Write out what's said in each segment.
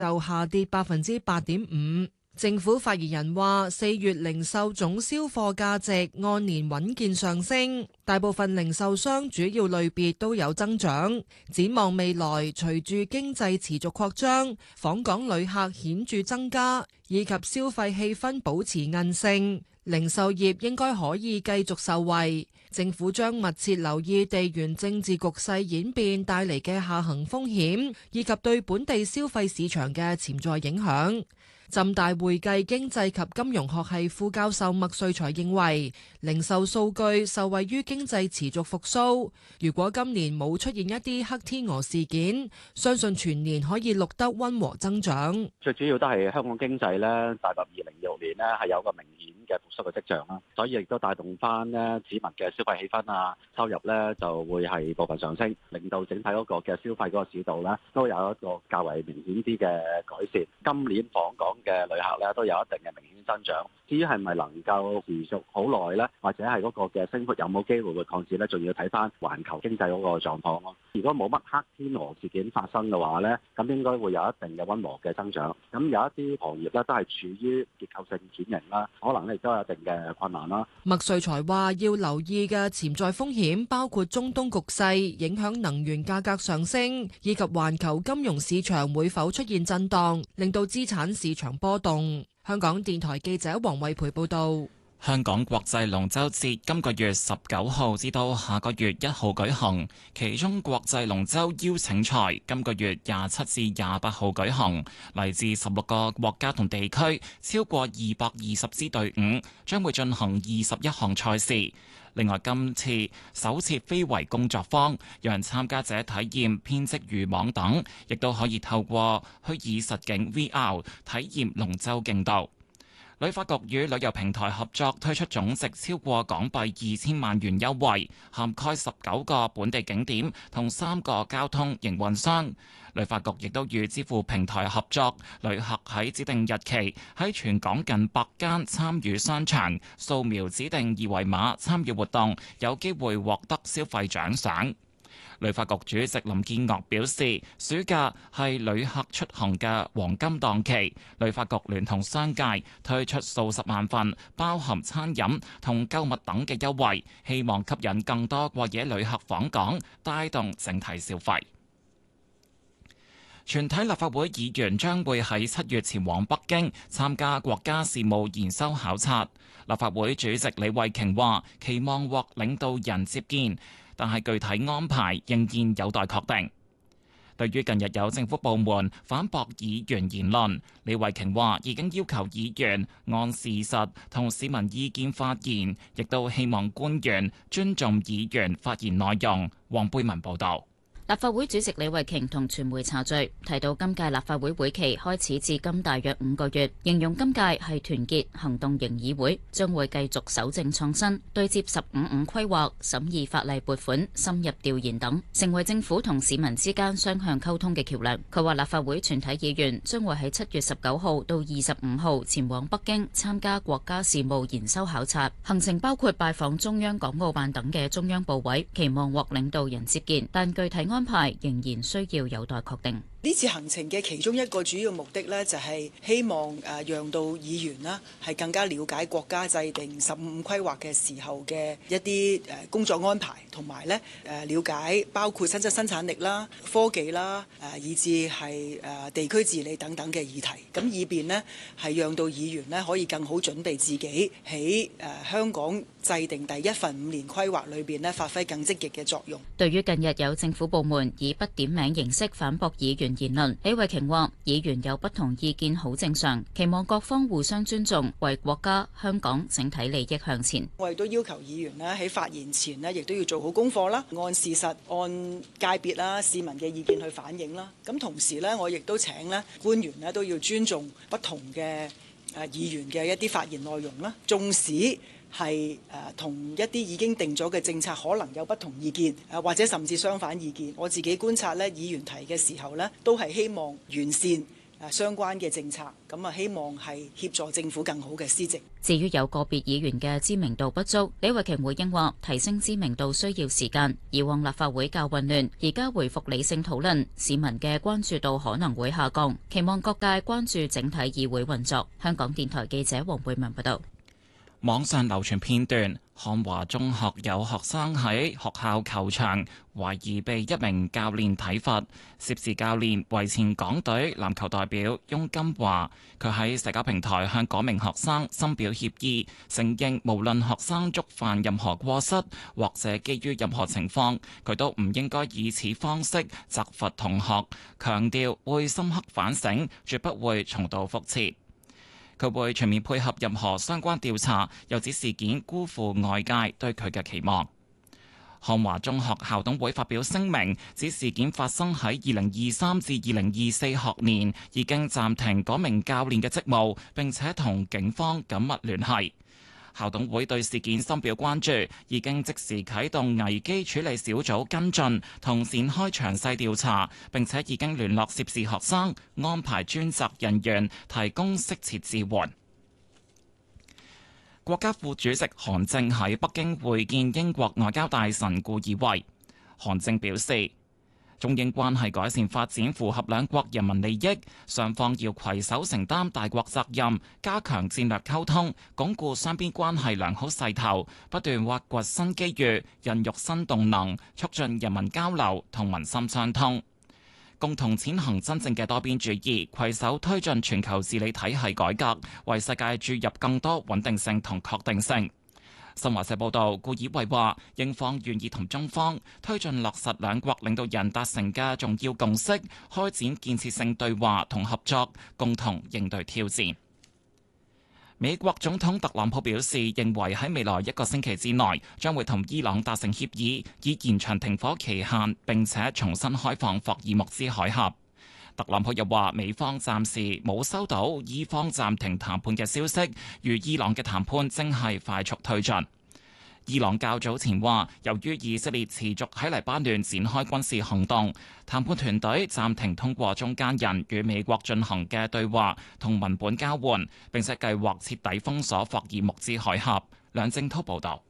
就下跌8.5%。政府發言人話，4月零售總銷貨價值按年穩健上升，大部分零售商主要類別都有增長。展望未來，隨住經濟持續擴張，訪港旅客顯著增加，以及消費氣氛保持韌性，零售業應該可以繼續受惠。政府將密切留意地緣政治局勢演變帶嚟嘅下行風險，以及對本地消費市場嘅潛在影響。浸大會計經濟及金融學系副教授麥瑞才認為，零售數據受惠於經濟持續復甦。如果今年冇出現一啲黑天鵝事件，相信全年可以錄得溫和增長。 最主要都係香港經濟咧，踏入2026年咧係有個明顯嘅復甦嘅跡象啦，所以亦都帶動翻咧市民嘅消費氣氛啊，收入咧就會係部分上升，令到整體嗰個嘅消費嗰個市道咧都有一個較為明顯啲嘅改善。今年訪港嘅旅客咧都有一定嘅明顯增長，至於係咪能夠持續好耐咧，或者係嗰個嘅升幅有冇機會會擴展咧，仲要睇翻環球經濟嗰個狀況咯。如果冇乜黑天鵝事件發生嘅話咧，咁應該會有一定嘅溫和嘅增長。咁有一啲行業咧都係處於結構性轉型啦，可能咧亦都有一定嘅困難啦。 麥瑞才話要留意嘅潛在風險包括中東局勢影響能源價格上升，以及環球金融市場會否出現震盪，令到資產市場波動。香港電台記者黃慧培報道。 香港國際龍舟節今個月19號至到下個月1號舉行，其中國際龍舟邀請賽今個月27至28號舉行，嚟自16個國家同地區，超過220支隊伍，將會進行21項賽事。另外，今次首設非遺工作坊，讓參加者體驗編織漁網等，亦都可以透過虛擬實境 VR 體驗龍舟競渡。旅發局與旅遊平台合作推出總值超過港幣2000萬元優惠，涵蓋19個本地景點同3個交通營運商。旅發局亦都與支付平台合作，旅客喺指定日期喺全港近100間參與商場掃描指定二維碼參與活動，有機會獲得消費獎賞。旅發局主席林建岳表示，暑假係旅客出行嘅黃金檔期，旅發局聯同商界推出數十萬份包含餐飲同購物等嘅優惠，希望吸引更多過夜旅客訪港，帶動整體消費。全體立法會議員將會喺7月前往北京參加國家事務研修考察。立法會主席李慧瓊話，期望獲領導人接見，但係具體安排仍然有待確定。對於近日有政府部門反駁議員言論，李慧瓊話已經要求議員按事實同市民意見發言，亦都希望官員尊重議員發言內容。黃貝文報導。 立法會主席李慧瓊同傳媒茶敘，提到今屆立法會會期開始至今大約5個月，形容今屆係團結行動型議會，將會繼續守正創新，對接15/5規劃、審議法例撥款、深入調研等，成為政府同市民之間雙向溝通嘅橋樑。佢話立法會全體議員將會喺7月19號到25號前往北京參加國家事務研修考察，行程包括拜訪中央港澳辦等嘅中央部委，期望獲領導人接見，但具體安排仍然需要有待確定。 呢次行程嘅其中一個主要目的呢，就係希望讓到議員啦係更加了解國家制定15/5規劃嘅時候嘅一啲工作安排，同埋呢了解包括新質生產力啦、科技啦，以至係地區治理等等嘅議題，咁以便呢係讓到議員呢可以更好準備自己喺香港制定第一份5年規劃裏邊呢發揮更積極嘅作用。 對於近日有政府部門以不點名形式反駁議員言論，李慧瓊話議員有不同意見好正常，期望各方互相尊重，為國家、香港整體利益向前。 我亦都要求議員呢喺發言前呢，亦都要做好功課啦，按事實、按界別啦、市民嘅意見去反映啦。咁同時呢，我亦都請呢官員呢都要尊重不同嘅議員嘅一啲發言內容啦，縱使係同一啲已經定咗嘅政策可能有不同意見，或者甚至相反意見。我自己觀察呢，議員提嘅時候呢，都係希望完善相關嘅政策，咁啊希望係協助政府更好嘅施政。 至於有個別議員嘅知名度不足，李慧瓊回應話：提升知名度需要時間，以往立法會較混亂，而家回復理性討論，市民嘅關注度可能會下降，期望各界關注整體議會運作。香港電台記者黃貝文報道。 網上流傳片段，漢華中學有學生喺學校球場懷疑被一名教練體罰，涉事教練為前港隊籃球代表翁金華，佢喺社交平台向嗰名學生深表歉意，承認無論學生觸犯任何過失，或者基於任何情況，佢都唔應該以此方式責罰同學，強調會深刻反省，絕不會重蹈覆轍。佢會全面配合任何相關調查，又指事件辜負外界對佢嘅期望。漢華中學校董會發表聲明，指事件發生喺2023至2024學年，已經暫停嗰名教練嘅職務，並且同警方緊密聯繫。校董會對事件深表關注，已經即時啟動危機處理小組跟進，同展開詳細調查，並且已經聯絡涉事學生，安排專責人員提供適切支援。國家副主席韓正喺北京會見英國外交大臣顧爾惠。韓正表示，中英關係改善發展符合兩國人民利益，雙方要攜手承擔大國責任，加強戰略溝通，鞏固雙邊關係良好勢頭，不斷挖掘新機遇，孕育新動能，促進人民交流同民心相通，共同踐行真正嘅多邊主義，攜手推進全球治理體系改革，為世界注入更多穩定性同確定性。新華社報道，顧爾惠話，英方願意同中方推進落實兩國領導人達成嘅重要共識，開展建設性對話同合作，共同應對挑戰。美國總統特朗普表示，認為喺未來一個星期之內，將會同伊朗達成協議，以延長停火期限，並且重新開放霍爾木茲海峽。特朗普又話，美方暫時冇收到伊方暫停談判嘅消息，與伊朗嘅談判正係快速推進。伊朗較早前話，由於以色列持續喺黎巴嫩展開軍事行動，談判團隊暫停通過中間人與美國進行嘅對話同文本交換，並且計劃徹底封鎖霍爾木茲海峽。梁正濤報道。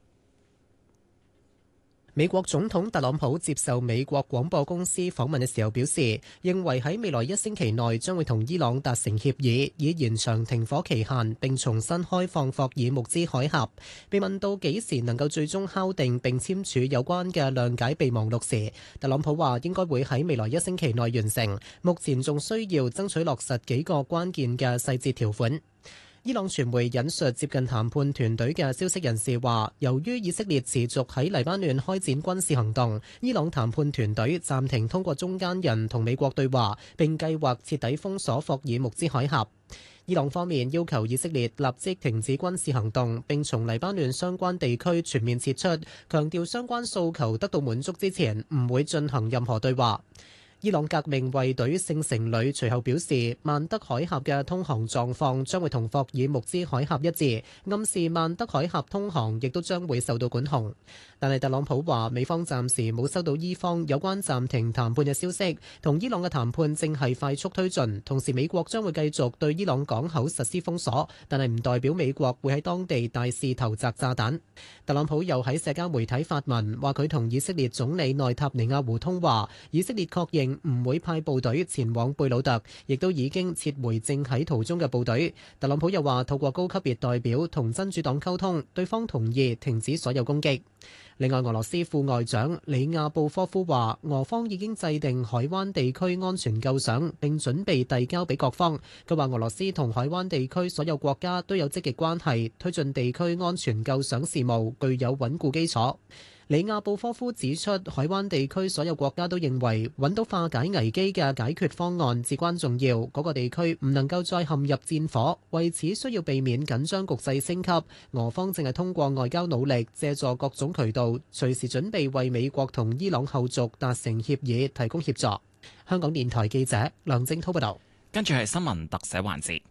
美國總統特朗普接受美國廣播公司訪問嘅時候表示，認為喺未來一星期內將會同伊朗達成協議，以延長停火期限並重新開放霍爾木茲海峽。被問到幾時能夠最終敲定並簽署有關嘅諒解備忘錄時，特朗普話應該會喺未來一星期內完成，目前仲需要爭取落實幾個關鍵嘅細節條款。伊朗傳媒引述接近談判團隊嘅消息人士話，由於以色列持續喺黎巴嫩開展軍事行動，伊朗談判團隊暫停通過中間人同美國對話，並計劃徹底封鎖霍爾木茲海峽。伊朗方面要求以色列立即停止軍事行動，並從黎巴嫩相關地區全面撤出，強調相關訴求得到滿足之前，唔會進行任何對話。伊朗革命衛隊聖城旅隨後表示，曼德海峽嘅通航狀況將會同霍爾木茲海峽一致，暗示曼德海峽通航亦都將會受到管控。但係特朗普話，美方暫時冇收到伊方有關暫停談判嘅消息，同伊朗嘅談判正係快速推進。同時，美國將會繼續對伊朗港口實施封鎖，但係唔代表美國會喺當地大肆投擲炸彈。特朗普又喺社交媒體發文，話佢同以色列總理內塔尼亞胡通話，以色列確認唔會派部隊前往貝魯特，亦都已經撤回正喺途中嘅部隊。特朗普又話，透過高級別代表同真主黨溝通，對方同意停止所有攻擊。另外，俄羅斯副外長里亞布科夫話，俄方已經制定海灣地區安全構想，並準備遞交俾各方。佢話，俄羅斯同海灣地區所有國家都有積極關係，推進地區安全構想事務具有穩固基礎。里亞布科夫指出，海灣地區所有國家都認為揾到化解危機嘅解決方案至關重要，嗰個地區唔能夠再陷入戰火，為此需要避免緊張局勢升級。俄方正係通過外交努力，借助各種渠道，隨時準備為美國同伊朗後續達成協議提供協助。香港電台記者梁正滔報道。 跟住係新聞特寫環節。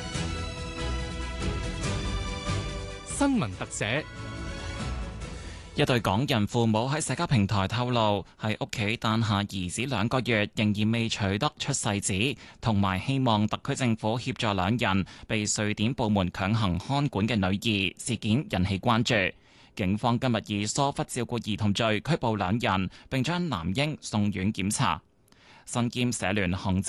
新聞特寫。 一對港人父母喺社交平台透露，喺屋企誕下兒子2個月，仍然未取得出世紙，同埋希望特區政府協助兩人被瑞典部門強行看管嘅女兒。事件引起關注。警方今日以疏忽照顧兒童罪拘捕兩人，並將男嬰送院檢查。身兼社聯行政